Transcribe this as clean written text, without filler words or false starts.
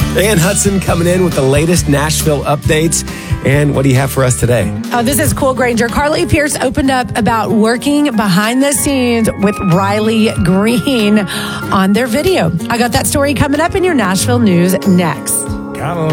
Ann Hudson coming in with the latest Nashville updates. And what do you have for us today? Oh, this is cool, Granger. Carly Pierce opened up about working behind the scenes with Riley Green on their video. I got that story coming up in your Nashville news next.